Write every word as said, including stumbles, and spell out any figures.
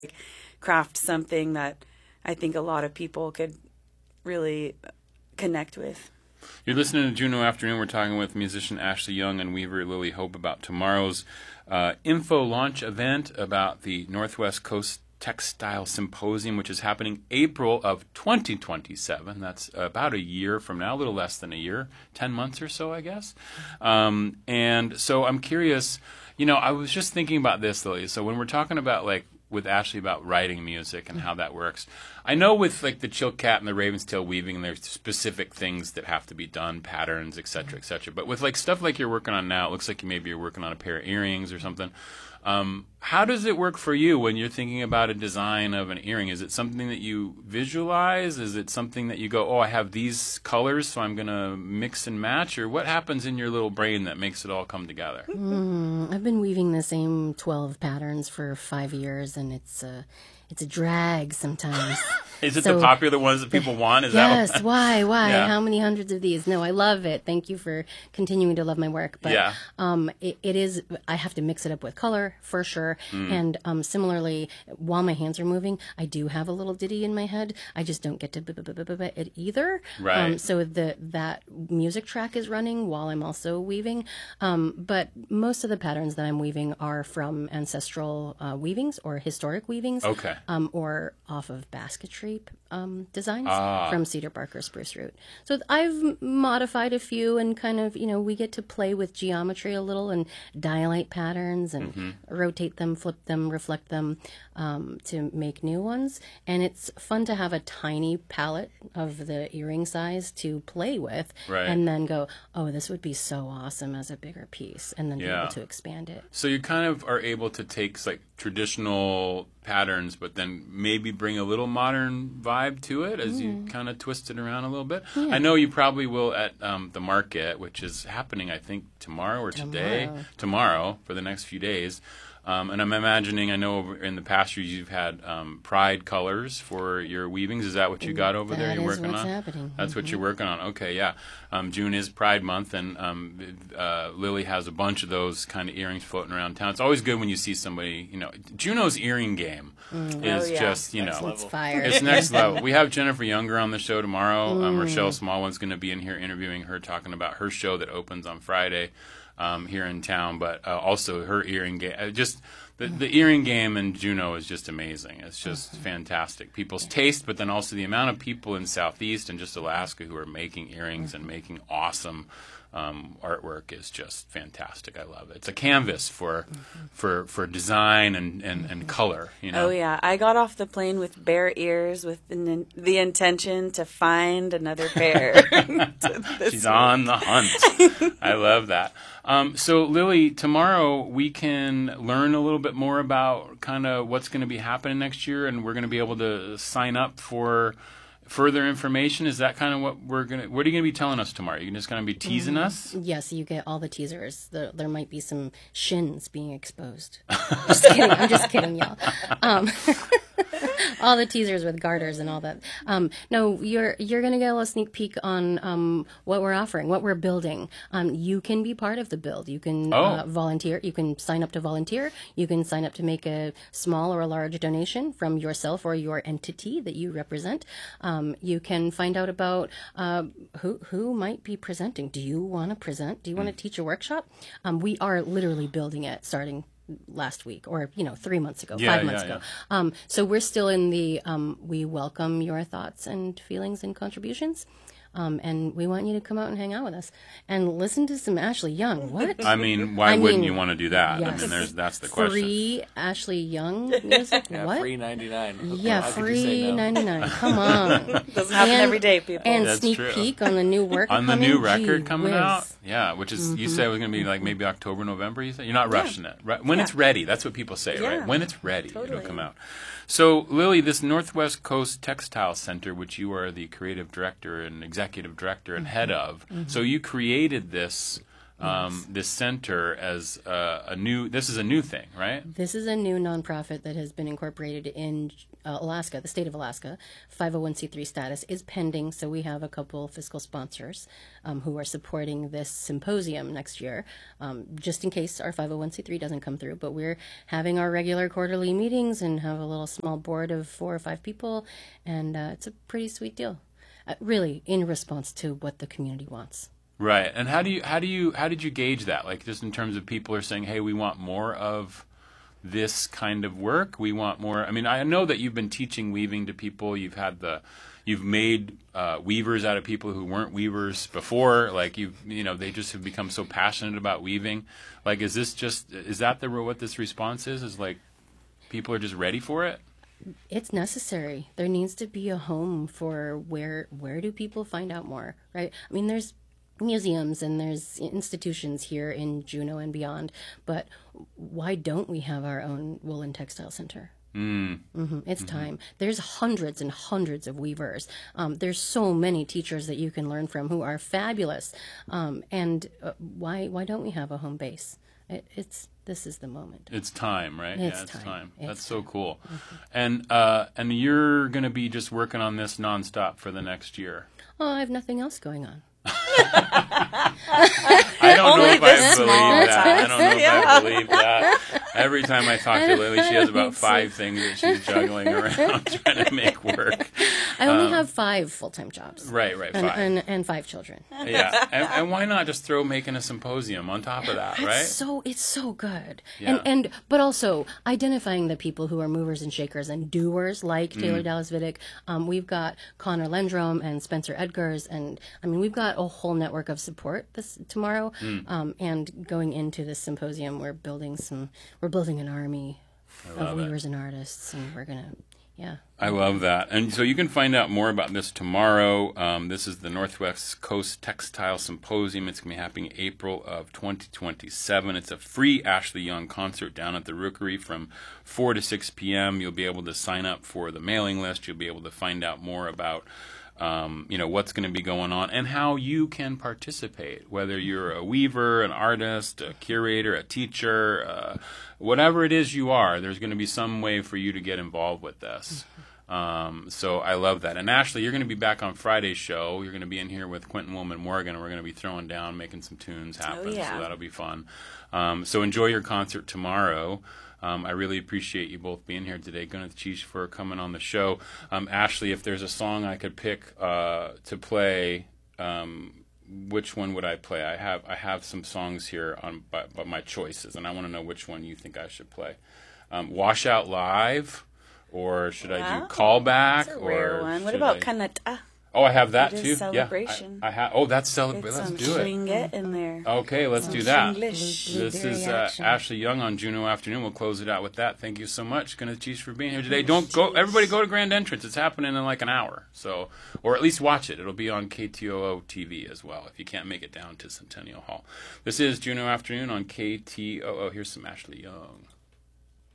craft something that I think a lot of people could really connect with. You're listening to Juno Afternoon. We're talking with musician Ashley Young and weaver Lily Hope about tomorrow's uh, info launch event about the Northwest Coast Textile Symposium, which is happening April of twenty twenty-seven. That's about a year from now, a little less than a year, ten months or so, I guess. Um, and so I'm curious, you know, I was just thinking about this, Lily. So when we're talking about, like, with Ashley about writing music and how that works, I know with, like, the Chilkat and the Raven's Tail weaving, there's specific things that have to be done, patterns, et cetera, et cetera. But with, like, stuff like you're working on now, it looks like you maybe you're working on a pair of earrings or something. Um, how does it work for you when you're thinking about a design of an earring? Is it something that you visualize? Is it something that you go, oh, I have these colors, so I'm going to mix and match? Or what happens in your little brain that makes it all come together? Mm, I've been weaving the same twelve patterns for five years, and it's a, it's a drag sometimes. Is it so, the popular ones that people want? Is yes, that why? Why? Yeah. How many hundreds of these? No, I love it. Thank you for continuing to love my work. But yeah. um, it, it is, I have to mix it up with color, for sure. Mm. And um, similarly, while my hands are moving, I do have a little ditty in my head. I just don't get to b- b- b- b- b- it either. Right. Um, so the that music track is running while I'm also weaving. Um, but most of the patterns that I'm weaving are from ancestral uh, weavings or historic weavings. Okay. Um, or off of basketry um, designs ah. from cedar bark or spruce root. So I've modified a few, and kind of, you know, we get to play with geometry a little and dialite patterns and mm-hmm. rotate them, flip them, reflect them um, to make new ones. And it's fun to have a tiny palette of the earring size to play with, right. and then go, oh, this would be so awesome as a bigger piece, and then yeah. be able to expand it. So you kind of are able to take, like, traditional patterns, but then maybe bring a little modern vibe to it as mm. you kind of twist it around a little bit. Yeah. I know you probably will at um, the market, which is happening, I think, tomorrow or tomorrow. today, tomorrow for the next few days. Um, and I'm imagining, I know over in the past years you've had um, pride colors for your weavings. Is that what you got over that there you're is working what's on? Happening. That's mm-hmm. what you're working on. Okay, yeah. Um, June is Pride Month, and um, uh, Lily has a bunch of those kind of earrings floating around town. It's always good when you see somebody, you know, Juno's earring game mm. is oh, yeah. just, you next know. level. It's fire. It's next level. We have Jennifer Younger on the show tomorrow. Mm. Um, Rochelle Smallwood's going to be in here interviewing her, talking about her show that opens on Friday um, here in town, but uh, also her earring game. Uh, just the, the earring game in Juno is just amazing. It's just mm-hmm. fantastic. People's taste, but then also the amount of people in Southeast and just Alaska who are making earrings mm-hmm. and making awesome um, artwork is just fantastic. I love it. It's a canvas for mm-hmm. for for design and, and, and color. You know. Oh yeah, I got off the plane with bare ears with the, the intention to find another pair. She's week. on the hunt. I love that. Um, so Lily, tomorrow we can learn a little bit more about kind of what's going to be happening next year, and we're going to be able to sign up for further information. Is that kind of what we're going to, what are you going to be telling us tomorrow? You're just going to be teasing mm-hmm. us? Yes, you get all the teasers. There, there might be some shins being exposed. Just kidding. I'm just kidding, y'all. Um, all the teasers with garters and all that. Um, no, you're you're going to get a little sneak peek on um, what we're offering, what we're building. Um, you can be part of the build. You can oh. uh, volunteer. You can sign up to volunteer. You can sign up to make a small or a large donation from yourself or your entity that you represent. Um, you can find out about uh, who who might be presenting. Do you want to present? Do you want to mm. teach a workshop? Um, we are literally building it starting last week, or you know, three months ago, yeah, five months yeah, ago. Yeah. Um, so we're still in the um, we welcome your thoughts and feelings and contributions. Um, and we want you to come out and hang out with us and listen to some Ashley Young. What? I mean, why I wouldn't mean, you want to do that? yes. I mean, there's that's the question. Free Ashley Young music? Yeah, what? free ninety-nine. Yeah, How could you say free no? ninety-nine. Come on. Doesn't happen And- every day, people. And That's sneak true. peek on the new work On the coming. new record Gee coming whiz. out, yeah, which is you said it was going to be like maybe October, November. You said you're not Yeah. rushing it, right? When Yeah. it's ready, that's what people say, Yeah. right? When it's ready, Totally. it'll come out. So, Lily, this Northwest Coast Textile Center, which you are the creative director and executive director and head of, Mm-hmm. so you created this um, Yes. this center as uh, a new. This is a new thing, right? This is a new nonprofit that has been incorporated in uh, Alaska, the state of Alaska. five oh one c three status is pending, so we have a couple fiscal sponsors um, who are supporting this symposium next year, um, just in case our five oh one c three doesn't come through. But we're having our regular quarterly meetings and have a little small board of four or five people, and uh, it's a pretty sweet deal, uh, really, in response to what the community wants. Right. And how do you how do you how did you gauge that? Like just in terms of people are saying, "Hey, we want more of this kind of work. We want more." I mean, I know that you've been teaching weaving to people. You've had the you've made uh, weavers out of people who weren't weavers before. Like you you know, they just have become so passionate about weaving. Like is this just is that the what this response is? Is like people are just ready for it? It's necessary. There needs to be a home for where where do people find out more, right? I mean, there's museums and there's institutions here in Juneau and beyond, but why don't we have our own woolen textile center? Mm. Mm-hmm. It's Mm-hmm. time. There's hundreds and hundreds of weavers. Um, there's so many teachers that you can learn from who are fabulous. Um, and uh, why why don't we have a home base? It, it's this is the moment. It's time, right? It's yeah, it's time. time. It's That's so time. cool. Mm-hmm. And uh, and you're going to be just working on this nonstop for the next year. Oh, I have nothing else going on. I don't know Only if I this believe small that. I don't know if Yeah. I believe that. Every time I talk to Lily, she has about five things that she's juggling around trying to make work. I only have five full-time jobs. Right, right, And, five. and, and five children. Yeah, and, and why not just throw making a symposium on top of that, It's right? so it's so good, Yeah. and and but also identifying the people who are movers and shakers and doers like Mm. Taylor Dallas Vidic. Um, we've got Connor Lendrum and Spencer Edgars, and I mean we've got a whole network of support this tomorrow. Mm. Um, and going into this symposium, we're building some, we're building an army love of it. weavers and artists, and we're gonna, yeah. I love that. And so you can find out more about this tomorrow. Um, this is the Northwest Coast Textile Symposium. It's going to be happening April of twenty twenty-seven. It's a free Ashley Young concert down at the Rookery from four to six p.m. You'll be able to sign up for the mailing list. You'll be able to find out more about Um, you know, what's going to be going on and how you can participate, whether you're a weaver, an artist, a curator, a teacher, uh, whatever it is you are, there's going to be some way for you to get involved with this. Um, so I love that. And Ashley, you're going to be back on Friday's show. You're going to be in here with Quentin Woolman Morgan, and we're going to be throwing down, making some tunes happen. Oh, yeah. So that'll be fun. Um, so enjoy your concert tomorrow. Um, I really appreciate you both being here today. Gwyneth Cheesh for coming on the show. Um, Ashley, if there's a song I could pick uh, to play, um, which one would I play? I have I have some songs here on but, but my choices, and I want to know which one you think I should play. Um, Washout Live, or should I do Wow. Callback? That's a or rare one. What should about I- Kanata? Oh, I have that It is too. Celebration. Yeah, I, I have. Oh, that's celebrate. It's Let's some do it. Schlinget in there. Okay, let's do Some that. Shinglish. Blue- This Blueberry is uh, action. Ashley Young on Juneau Afternoon. We'll close it out with that. Thank you so much, Gwyneth Cheesh, for being here today. Don't go, everybody, go to Grand Entrance. It's happening in like an hour, so or at least watch it. It'll be on K T O O T V as well if you can't make it down to Centennial Hall. This is Juneau Afternoon on K T O O. Here's some Ashley Young.